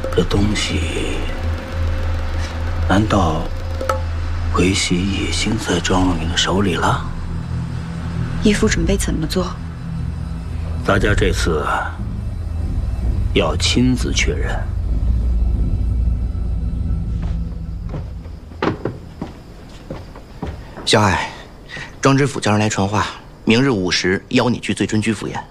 这东西，难道维西已经在庄若明的手里了？ 义父准备怎么做？ 大家这次要亲自确认。 小海，庄知府叫人来传话，明日午时邀你去醉春居赴宴。